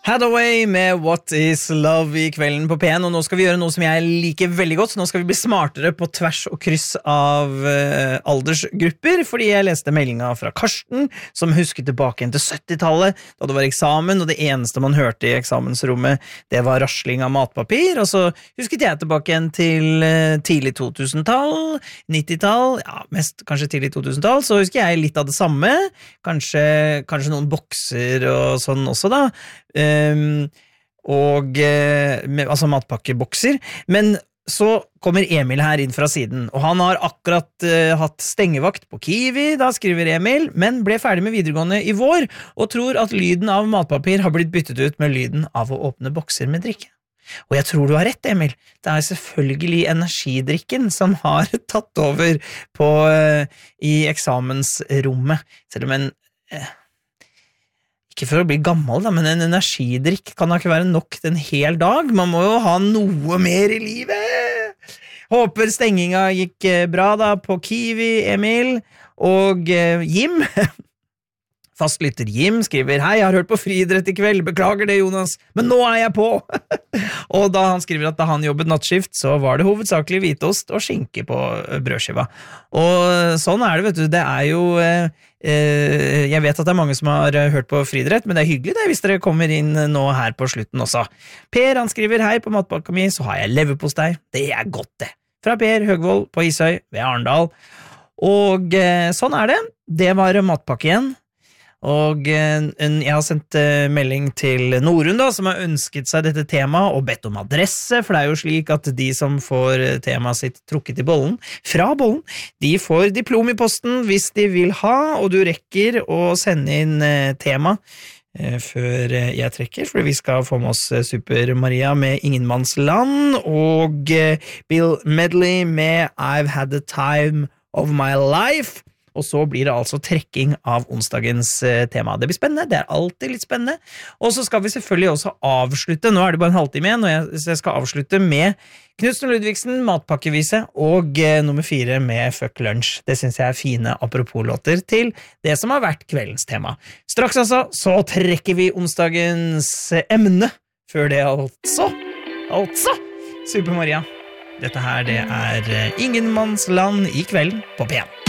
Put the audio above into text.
Hathaway med What is Love I kvelden på P1, og nå skal vi gjøre noe som jeg liker veldig godt. Nå skal vi bli smartere på tvers og kryss av aldersgrupper, fordi jeg leste meldingen fra Karsten, som husket tilbake igjen til 70-tallet, da det var eksamen, og det eneste man hørte I eksamensrommet, det var rasling av matpapir, og så husket jeg tilbake igjen til tidlig 2000-tall, 90-tall, ja, mest kanskje tidlig 2000-tall, så husker jeg litt av det samme, kanskje noen bokser og sånn også da, altså matpakkebokser, men så kommer Emil her inn fra siden, og han har akkurat hatt stengevakt på Kiwi, da skriver Emil, men ble ferdig med videregående I vår, og tror at lyden av matpapir har blitt byttet ut med lyden av å åpne bokser med drikke. Og jeg tror du har rett, Emil. Det selvfølgelig energidrikken som har tatt over I eksamensrommet, selv om ikke for å bli gammel da, men en energidrikk kan da ikke være nok en hel dag. Man må jo ha noe mer I livet. Håper stenginga gikk bra da på Kiwi, Emil. Og Jim, fastlytter Jim, skriver Hei, jeg har hørt på friidrett I kveld, beklager det Jonas, men nå jeg på! Og da han skriver at da han jobbet nattskift, så var det hovedsakelig hvitost og skinke på brødskiva. Og sånn det, vet du, det jo jeg vet at det mange som har hørt på friidrett, men det hyggelig det hvis dere kommer inn nå her på slutten også. Per, han skriver Hei, på matpakka mi så har jeg leverpostei, det godt det. Fra Per Høgvold på Isøy ved Arendal. Og sånn det. Det var matpakke igjen. Og jeg har sendt melding til Norun da, som har ønsket seg dette temaet og bedt om adresse, for det jo slik at de som får temaet sitt trukket I bollen, fra bollen, de får diplom I posten hvis de vil ha, og du rekker å sende inn tema før jeg trekker, fordi vi skal få med oss Super Maria med Ingenmannsland, og Bill Medley med I've Had the Time of My Life, og så blir det altså trekking av onsdagens tema. Det blir spennende, det alltid litt spennende. Og så skal vi selvfølgelig også avslutte, nå det bare en halvtime igjen, og jeg skal avslutte med Knutsen Ludvigsen, matpakkevise, og nummer 4 med Fuck Lunch. Det synes jeg fine apropos-låter til det som har vært kveldens tema. Straks altså, så trekker vi onsdagens emne, før det altså, Super Maria. Dette her, det Ingenmannsland I kvelden på P1.